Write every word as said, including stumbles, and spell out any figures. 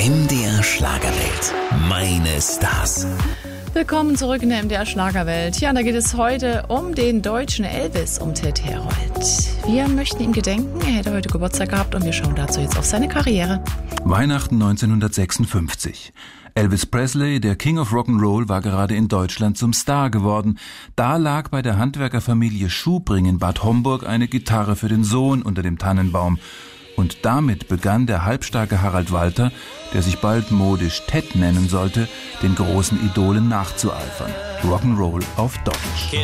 M D R Schlagerwelt. Meine Stars. Willkommen zurück in der M D R Schlagerwelt. Ja, und da geht es heute um den deutschen Elvis, um Ted Herold. Wir möchten ihm gedenken. Er hätte heute Geburtstag gehabt und wir schauen dazu jetzt auf seine Karriere. Weihnachten neunzehnhundertsechsundfünfzig. Elvis Presley, der King of Rock'n'Roll, war gerade in Deutschland zum Star geworden. Da lag bei der Handwerkerfamilie Schubring in Bad Homburg eine Gitarre für den Sohn unter dem Tannenbaum. Und damit begann der halbstarke Harald Walter, der sich bald modisch Ted nennen sollte, den großen Idolen nachzueifern. Rock'n'Roll auf Deutsch.